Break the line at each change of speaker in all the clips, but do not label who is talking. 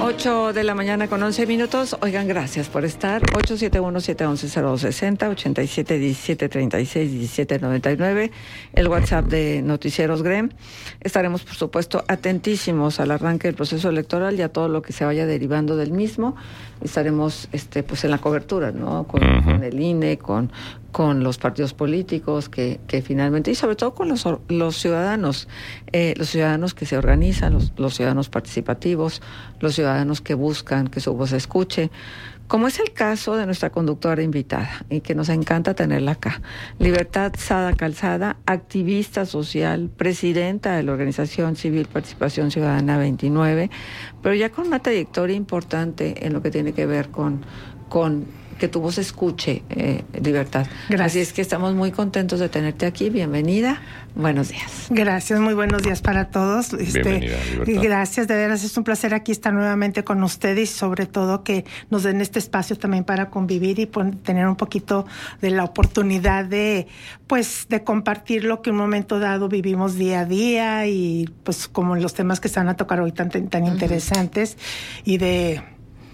8 de la mañana con 11 minutos. Oigan, gracias por estar. 871-711-0260, 87-17-36-17-99, el WhatsApp de Noticieros GREM. Estaremos, por supuesto, atentísimos al arranque del proceso electoral y a todo lo que se vaya derivando del mismo. Estaremos pues en la cobertura, ¿no? Con el INE, con los partidos políticos que finalmente, y sobre todo con los ciudadanos que se organizan, los ciudadanos participativos, los ciudadanos que buscan que su voz se escuche, como es el caso de nuestra conductora invitada, y que nos encanta tenerla acá. Libertad Sada Calzada, activista social, presidenta de la Organización Civil Participación Ciudadana 29, pero ya con una trayectoria importante en lo que tiene que ver con que tu voz escuche, Libertad.
Gracias.
Así es que estamos muy contentos de tenerte aquí. Bienvenida. Buenos días.
Gracias, muy buenos días para todos.
Bienvenida, Libertad.
Gracias, de veras es un placer aquí estar nuevamente con ustedes y sobre todo que nos den este espacio también para convivir y tener un poquito de la oportunidad de compartir lo que en un momento dado vivimos día a día y pues como los temas que se van a tocar hoy tan interesantes y de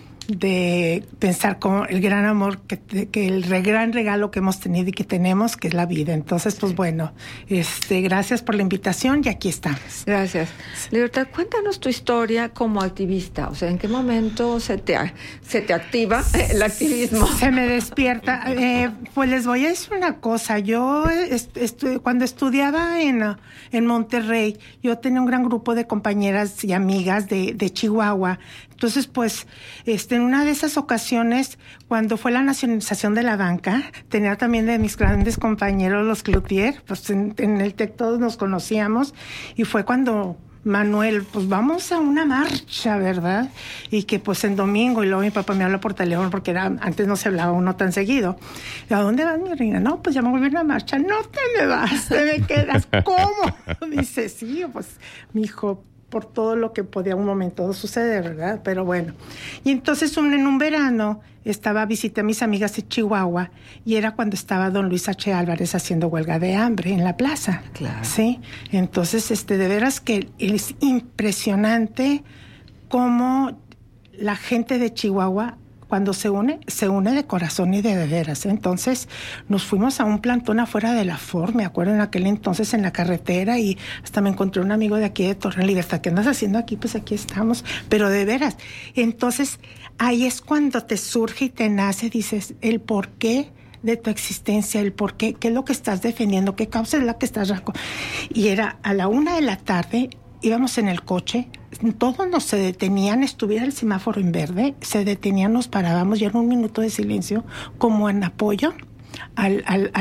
pensar como el gran amor que el gran regalo que hemos tenido y que tenemos, que es la vida. Entonces, pues bueno, gracias por la invitación y aquí estamos.
Gracias. Libertad, cuéntanos tu historia como activista. O sea, ¿en qué momento se te activa el activismo?
Se me despierta. Pues les voy a decir una cosa. Yo cuando estudiaba en Monterrey, yo tenía un gran grupo de compañeras y amigas de Chihuahua. Entonces, pues, en una de esas ocasiones, cuando fue la nacionalización de la banca, tenía también de mis grandes compañeros, los Cloutier, pues en el TEC todos nos conocíamos, y fue cuando Manuel, pues vamos a una marcha, ¿verdad? Y que pues en domingo, y luego mi papá me habla por teléfono, porque antes no se hablaba uno tan seguido. ¿A dónde vas, mi reina? No, pues ya me voy a una marcha. No te me vas, te me quedas. ¿Cómo? Dice, sí, pues, mi hijo, por todo lo que podía un momento suceder, ¿verdad? Pero bueno. Y entonces en un verano visité a mis amigas en Chihuahua y era cuando estaba don Luis H. Álvarez haciendo huelga de hambre en la plaza.
Claro.
Sí. Entonces, de veras que es impresionante cómo la gente de Chihuahua, cuando se une de corazón y de veras. Entonces, nos fuimos a un plantón afuera de la FOR, me acuerdo en aquel entonces en la carretera, y hasta me encontré un amigo de aquí de Torreón. Libertad, ¿qué andas haciendo aquí? Pues aquí estamos, pero de veras. Entonces, ahí es cuando te surge y te nace, dices, el porqué de tu existencia, el por qué es lo que estás defendiendo, qué causa es la que estás... Y era a la 1:00 p.m, íbamos en el coche, todos nos se detenían, estuviera el semáforo en verde, se detenían, nos parábamos y era un minuto de silencio como en apoyo a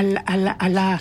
la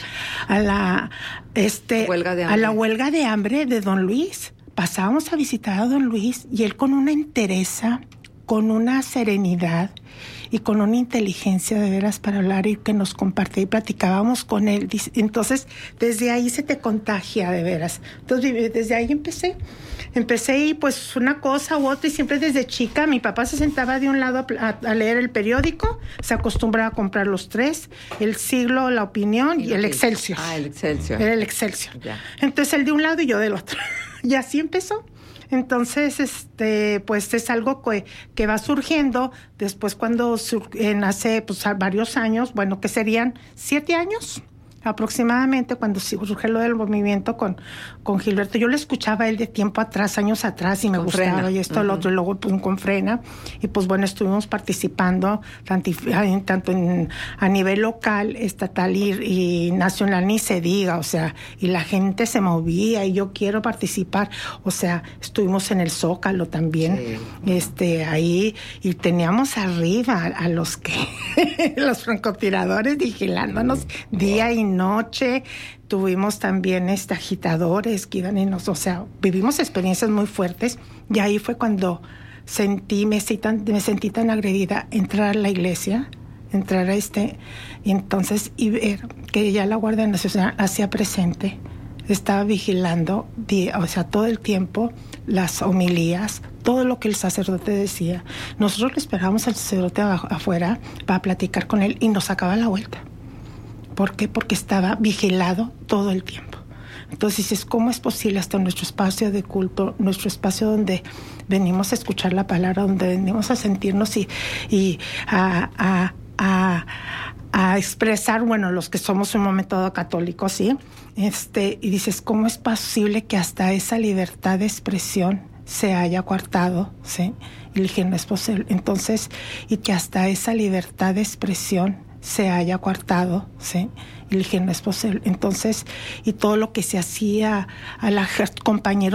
huelga de hambre de don Luis. Pasábamos a visitar a don Luis y él con una entereza, con una serenidad y con una inteligencia de veras para hablar y que nos compartía y platicábamos con él. Entonces, desde ahí se te contagia de veras. Entonces, desde ahí empecé y pues una cosa u otra, y siempre desde chica mi papá se sentaba de un lado a leer el periódico, se acostumbraba a comprar los tres, El Siglo, La Opinión y el Excelsior.
El Excelsior.
Era el Excelsior.
Ya. Entonces,
él de un lado y yo del otro. Y así empezó. Entonces, pues es algo que va surgiendo después cuando hace pues varios años, bueno, que serían 7 años aproximadamente, cuando surge lo del movimiento con Gilberto. Yo le escuchaba a él de tiempo atrás, años atrás, y me gustaba, Frena. Y esto, lo otro, y luego pues, con Frena, y pues bueno, estuvimos participando tanto a nivel local, estatal y nacional, ni se diga, o sea, y la gente se movía, y yo quiero participar, o sea, estuvimos en el Zócalo también, sí. Ahí, y teníamos arriba a los los francotiradores vigilándonos día y noche. Tuvimos también agitadores que iban o sea, vivimos experiencias muy fuertes, y ahí fue cuando me sentí tan agredida, entrar a la iglesia, y entonces, y ver que ya la Guardia Nacional hacía presente, estaba vigilando, o sea, todo el tiempo, las homilías, todo lo que el sacerdote decía. Nosotros le esperábamos al sacerdote afuera para platicar con él y nos sacaba la vuelta. ¿Por qué? Porque estaba vigilado todo el tiempo. Entonces dices, ¿cómo es posible hasta nuestro espacio de culto, nuestro espacio donde venimos a escuchar la palabra, donde venimos a sentirnos y a expresar, bueno, los que somos un momento católicos, ¿sí? Y dices, ¿cómo es posible que hasta esa libertad de expresión se haya coartado, ¿sí? Y le dije, no es posible. Entonces, y que hasta esa libertad de expresión se haya coartado, ¿sí? Y le dije, no es posible. Entonces, y todo lo que se hacía a la compañeros